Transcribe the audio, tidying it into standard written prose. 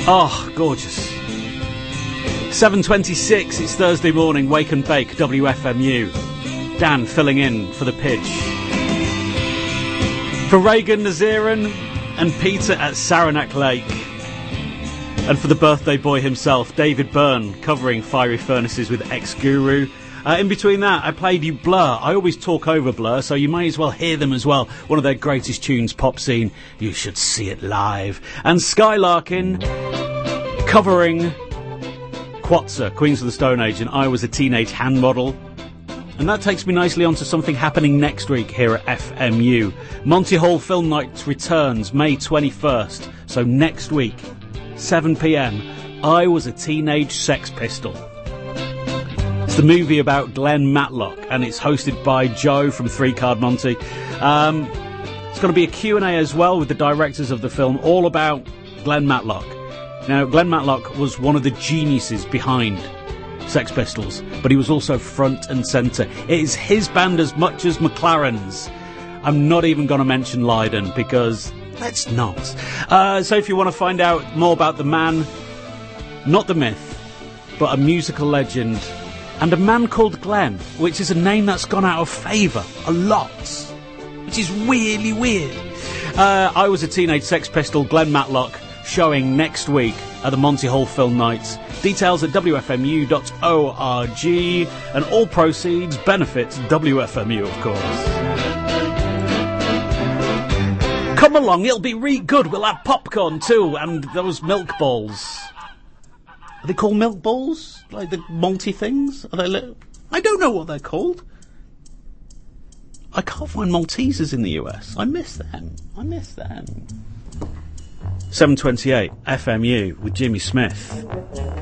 Oh, gorgeous. 7:26, it's Thursday morning, Wake and Bake, WFMU. Dan filling in for the pitch. For Reagan Naziran and Peter at Saranac Lake. And for the birthday boy himself, David Byrne, covering Fiery Furnaces with Ex-Guru. In between that, I played you Blur. I always talk over Blur, so you might as well hear them as well. One of their greatest tunes, Pop Scene. You should see it live. And Skylarkin, covering Quatza, Queens of the Stone Age, and I Was a Teenage Hand Model. And that takes me nicely onto something happening next week here at FMU. Monty Hall Film Night returns May 21st. So next week, 7 p.m, I Was a Teenage Sex Pistol. It's the movie about Glenn Matlock, and it's hosted by Joe from 3 Card Monty. It's going to be a Q&A as well with the directors of the film, all about Glenn Matlock. Now, Glenn Matlock was one of the geniuses behind Sex Pistols, but he was also front and centre. It is his band as much as McLaren's. I'm not even going to mention Lydon, because let's not. So if you want to find out more about the man, not the myth, but a musical legend, and a man called Glenn, which is a name that's gone out of favour a lot, which is really weird. I Was a Teenage Sex Pistol, Glenn Matlock, showing next week at the Monty Hall Film Nights. Details at wfmu.org, and all proceeds benefit WFMU, of course. Come along, it'll be really good. We'll have popcorn too, and those milk balls. Are they called milk balls? Like the malty things? Are they I don't know what they're called. I can't find Maltesers in the US. I miss them. 7:28, FMU with Jimmy Smith.